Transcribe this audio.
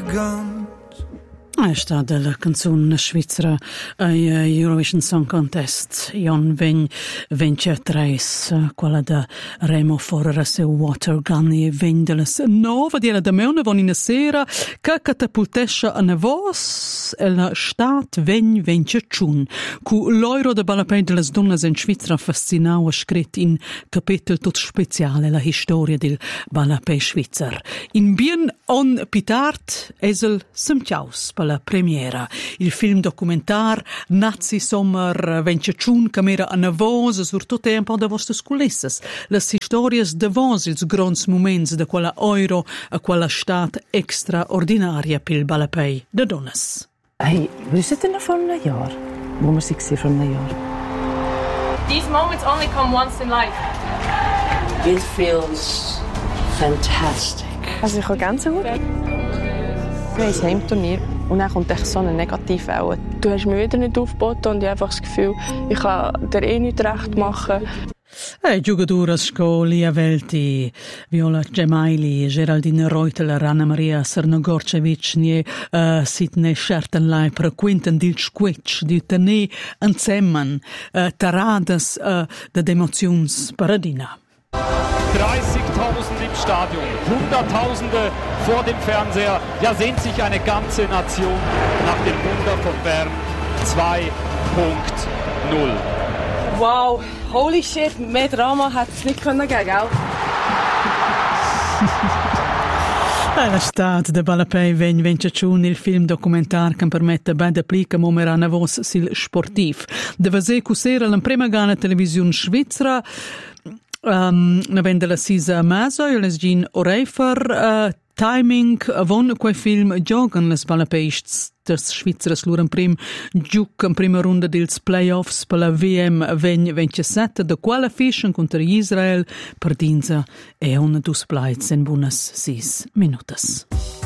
guns. È stata la canzone svizzera ai Eurovision Song Contest Jon vince 3, quella da Remo Forera se Water Gun e vendeles nova di da meuna von in sera che catapultescia a nevos e la stat vince chun cu l'euro de balapei de las donnas in Svizzera fascinau a scrit in capitol tot speciale la storia del balapei svizzer. In bien on pitart esel semtiaus per la premiera. Il film documentar Nazi Sommer vence chun camera a nevos sur tutte un po' da vostre culissas. Las historias de vos, ils grons moments de quella euro a quella stat extraordinaria pil balapei de donnas. Hey, we zitten er van een jaar. Wo muss ich sie von een jaar? These moments only come once in life. It feels fantastic. Also ich habe Gänsehaut. Wir haben ein Heimturnier und dann kommt echt so eine Negativwelle. Du hast mich wieder nicht aufgeboten und ich habe einfach das Gefühl, ich kann dir nicht recht machen. Giocadoras Scolia Velti, Viola Gemaili, Geraldine Reuteler, Anna Maria Srnogorcevic, Sidney Schertenleiper, Quinten Dilschquetsch, die Tene Anzemmen, Taradas de Emotions Paradina. 30.000 im Stadion, Hunderttausende vor dem Fernseher. Ja, sehnt sich eine ganze Nation nach dem Wunder von Bern 2.0. Wow, holy shit, mehr Drama hat es nicht geben, gell? La stat de balapei vence chun il film documentar che permette ben de plica momera navos sil sportiv. De vase cusera la prima gana televisione svizzera na vende la sisa maso e les gin oreifer timing von quei film giogan les balapeists des Schweizeres luren prim giuc in prima runda dils playoffs per la VM 2027 de quella fischen contra Israel per dinza e una dus plaits in buonas 6 minutas.